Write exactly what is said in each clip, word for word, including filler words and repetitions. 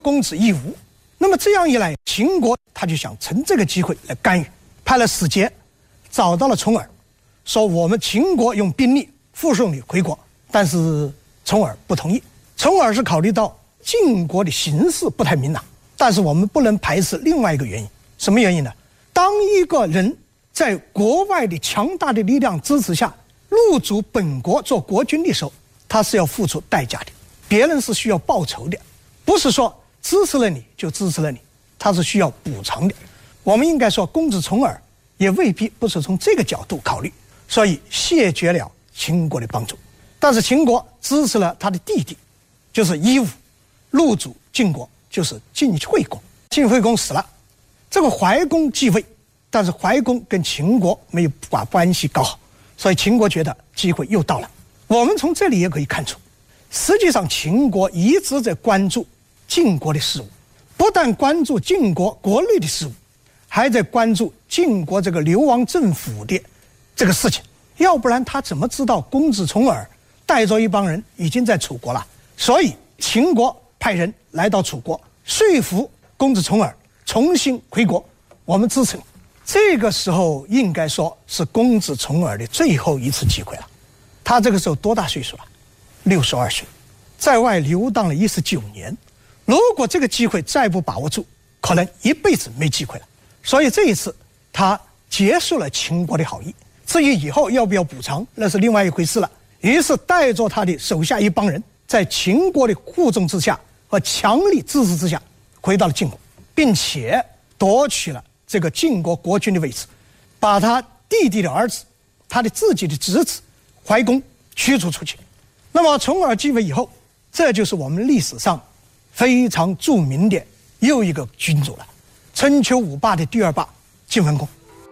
公子义无。那么这样一来，秦国他就想趁这个机会来干预，派了使节找到了重耳，说我们秦国用兵力护送你回国，但是重耳不同意。重耳是考虑到晋国的形势不太明朗，但是我们不能排斥另外一个原因，什么原因呢？当一个人在国外的强大的力量支持下入主本国做国君的时候，他是要付出代价的，别人是需要报酬的，不是说支持了你就支持了你，他是需要补偿的。我们应该说公子重耳也未必不是从这个角度考虑，所以谢绝了秦国的帮助。但是秦国支持了他的弟弟，就是夷吾，入主晋国，就是晋惠公。晋惠公死了，这个怀公继位，但是怀公跟秦国没有把关系搞好，所以秦国觉得机会又到了。我们从这里也可以看出，实际上秦国一直在关注晋国的事务，不但关注晋国国内的事务，还在关注晋国这个流亡政府的这个事情。要不然他怎么知道公子重耳带着一帮人已经在楚国了？所以秦国派人来到楚国，说服公子重耳重新回国，我们支持你。这个时候应该说是公子重耳的最后一次机会了。他这个时候多大岁数了？六十二岁，在外流荡了一十九年。如果这个机会再不把握住，可能一辈子没机会了。所以这一次他结束了秦国的好意，至于以后要不要补偿，那是另外一回事了。于是带着他的手下一帮人，在秦国的护送之下和强力支持之下，回到了晋国，并且夺取了这个晋国国君的位置，把他弟弟的儿子，他的自己的侄子怀公驱逐出去。那么重耳继位以后，这就是我们历史上非常著名的又一个君主了，春秋五霸的第二霸晋文公。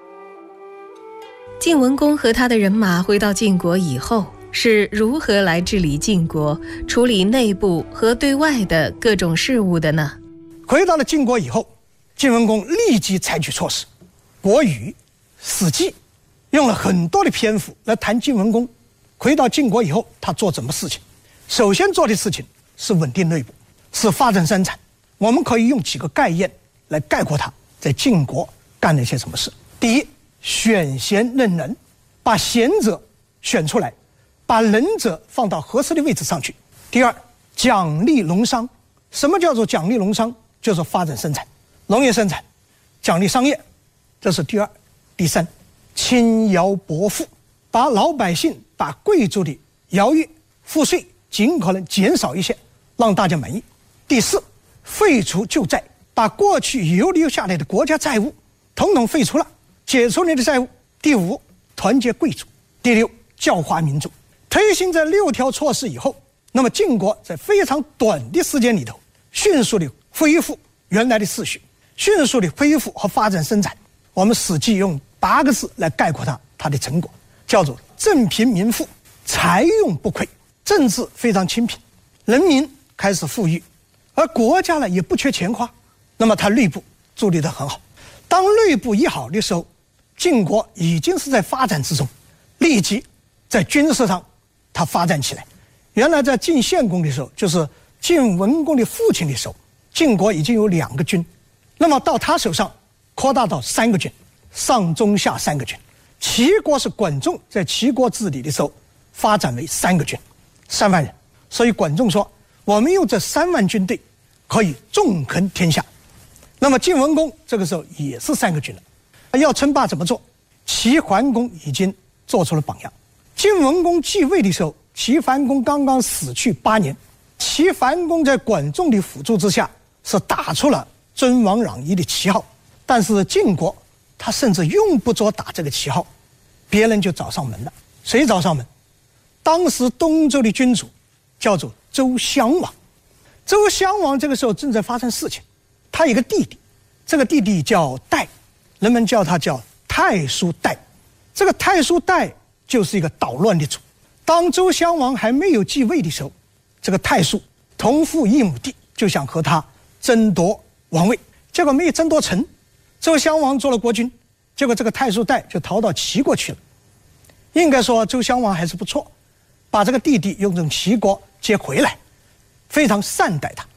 晋文公和他的人马回到晋国以后，是如何来治理晋国，处理内部和对外的各种事务的呢？ 回到了晋国以后，晋文公立即采取措施。国语、史记用了很多的篇幅来谈晋文公回到晋国以后他做什么事情。首先做的事情是稳定内部，是发展生产。我们可以用几个概念来概括他在晋国干了一些什么事。第一，选贤任能，把贤者选出来，把能者放到合适的位置上去。第二，奖励农商。什么叫做奖励农商？就是发展生产，农业生产，奖励商业，这是第二。第三，轻徭薄赋，把老百姓、把贵族的徭役、赋税尽可能减少一些，让大家满意。第四，废除旧债，把过去遗留下来的国家债务统统废除了，解除你的债务。第五，团结贵族。第六，教化民众。推行这六条措施以后，那么晋国在非常短的时间里头，迅速的恢复原来的秩序，迅速的恢复和发展生产。我们史记用八个字来概括它，它的成果叫做正贫民富，财用不匮，政治非常清贫，人民开始富裕，而国家呢也不缺钱花。那么它内部处理得很好。当内部一好的时候，晋国已经是在发展之中，立即在军事上它发展起来。原来在晋献公的时候，就是晋文公的父亲的时候，晋国已经有两个军，那么到他手上扩大到三个军，上中下三个军。齐国是管仲在齐国治理的时候发展为三个军，三万人。所以管仲说，我们用这三万军队可以纵横天下。那么晋文公这个时候也是三个军了。要称霸怎么做？齐桓公已经做出了榜样。晋文公继位的时候，齐桓公刚刚死去八年，齐桓公在管仲的辅助之下是打出了尊王攘夷的旗号。但是晋国他甚至用不着打这个旗号，别人就找上门了。谁找上门？当时东周的君主叫做周襄王。周襄王这个时候正在发生事情，他有个弟弟，这个弟弟叫代，人们叫他叫太叔代。这个太叔代就是一个捣乱的主。当周襄王还没有继位的时候，这个太叔同父异母弟，就想和他争夺王位，结果没有争夺成。周襄王做了国君，结果这个太叔代就逃到齐国去了。应该说周襄王还是不错，把这个弟弟用从齐国接回来，非常善待他。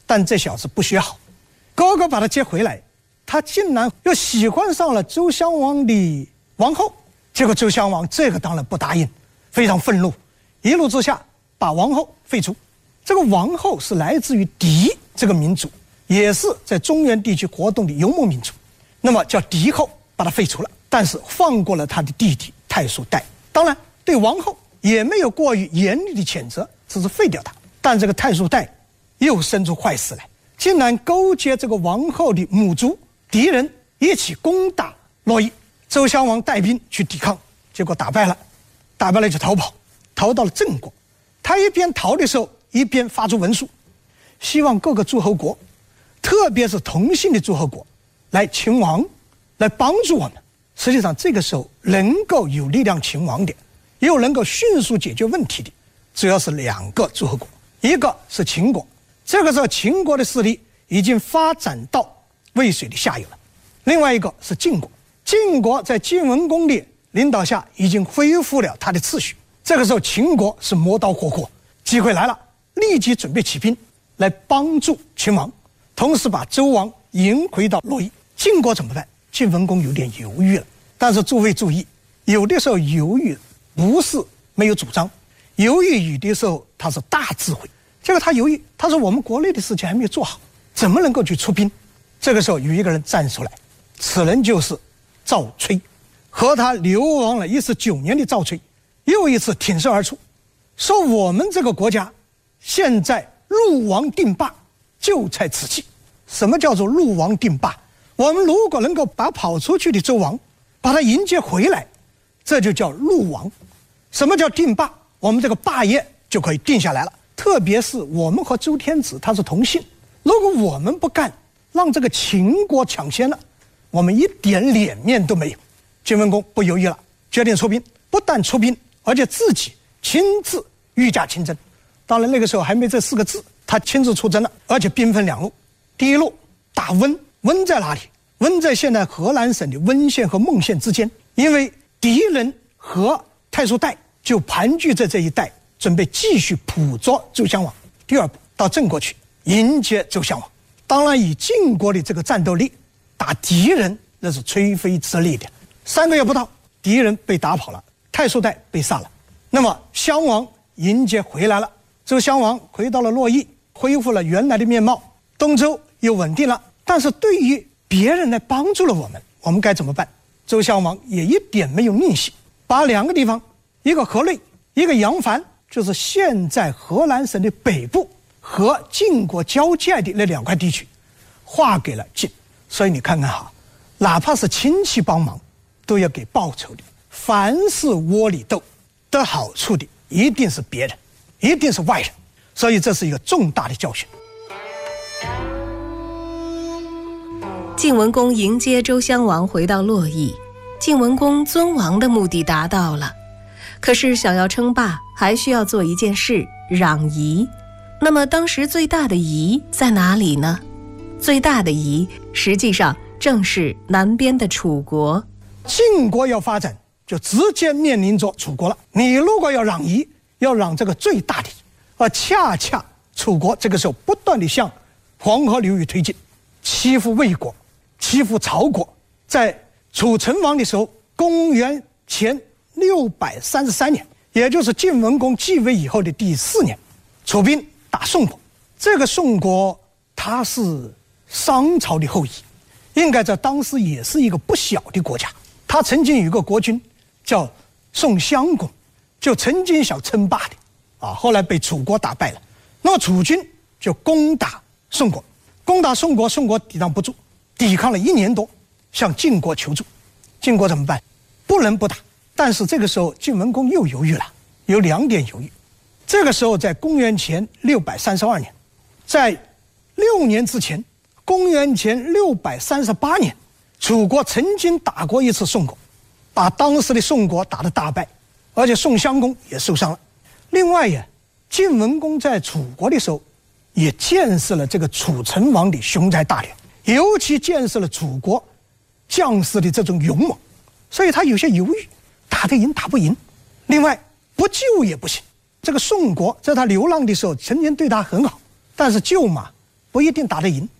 但这小子不学好，哥哥把他接回来，他竟然又喜欢上了周襄王的王后。结果周襄王这个当然不答应，非常愤怒，一怒之下把王后废除。这个王后是来自于狄这个民族，也是在中原地区活动的游牧民族，那么叫狄后，把他废除了，但是放过了他的弟弟太叔代。当然对王后也没有过于严厉的谴责，只是废掉他。但这个太叔代又生出坏事来，竟然勾结这个王后的母族敌人一起攻打洛邑。周襄王带兵去抵抗，结果打败了，打败了就逃跑，逃到了郑国。他一边逃的时候，一边发出文书，希望各个诸侯国，特别是同姓的诸侯国来勤王，来帮助我们。实际上这个时候能够有力量勤王的，又能够迅速解决问题的，主要是两个诸侯国，一个是秦国，这个时候秦国的势力已经发展到渭水的下游了；另外一个是晋国，晋国在晋文公的领导下已经恢复了他的秩序。这个时候秦国是磨刀霍霍，机会来了，立即准备起兵来帮助秦王，同时把周王迎回到洛邑。晋国怎么办？晋文公有点犹豫了，但是诸位注意，有的时候犹豫不是没有主张，犹豫有的时候他是大智慧。这个他犹豫，他说我们国内的事情还没有做好，怎么能够去出兵？这个时候有一个人站出来，此人就是赵崔，和他流亡了一十九年的赵崔又一次挺身而出，说我们这个国家现在入王定霸就在此际。什么叫做入王定霸？我们如果能够把跑出去的周王把他迎接回来，这就叫入王。什么叫定霸？我们这个霸业就可以定下来了。特别是我们和周天子他是同姓，如果我们不干，让这个秦国抢先了，我们一点脸面都没有。晋文公不犹豫了，决定出兵，不但出兵，而且自己亲自御驾亲征。当然那个时候还没这四个字，他亲自出征了，而且兵分两路。第一路打温，温在哪里？温在现在河南省的温县和孟县之间，因为敌人和太叔代就盘踞在这一带，准备继续捕捉周襄王。第二步到郑国去迎接周襄王。当然以晋国的这个战斗力打敌人那是吹灰之力的。三个月不到，敌人被打跑了，太叔代被杀了，那么襄王迎接回来了，周襄王回到了洛邑，恢复了原来的面貌，东周又稳定了。但是对于别人来帮助了我们，我们该怎么办？周襄王也一点没有吝惜，把两个地方，一个河内，一个阳樊，就是现在河南省的北部和晋国交界的那两块地区，划给了晋。所以你看看哈，哪怕是亲戚帮忙，都要给报酬的。凡是窝里斗得好处的，一定是别人，一定是外人。所以这是一个重大的教训。 晋文公迎接周襄王回到洛邑，晋文公尊王的目的达到了。可是想要称霸，还需要做一件事，攘夷。那么当时最大的夷在哪里呢？最大的夷实际上正是南边的楚国。 晋国要发展，就直接面临着楚国了。你如果要攘夷，要攘这个最大的夷，而恰恰楚国这个时候不断地向黄河流域推进，欺负魏国，欺负曹国。在楚成王的时候，公元前六百三十三年，也就是晋文公继位以后的第四年，楚兵打宋国。这个宋国他是商朝的后裔，应该在当时也是一个不小的国家。他曾经有一个国君叫宋襄公，就曾经想称霸的啊，后来被楚国打败了。那么楚军就攻打宋国，攻打宋国，宋国抵挡不住，抵抗了一年多，向晋国求助。晋国怎么办？不能不打。但是这个时候晋文公又犹豫了，有两点犹豫。这个时候在公元前六百三十二年，在六年之前，公元前六百三十八年，楚国曾经打过一次宋国，把当时的宋国打得大败，而且宋襄公也受伤了。另外呀，晋文公在楚国的时候也见识了这个楚成王的雄才大略，尤其见识了楚国将士的这种勇猛，所以他有些犹豫，打得赢打不赢。另外不救也不行，这个宋国在他流浪的时候曾经对他很好，但是救嘛不一定打得赢。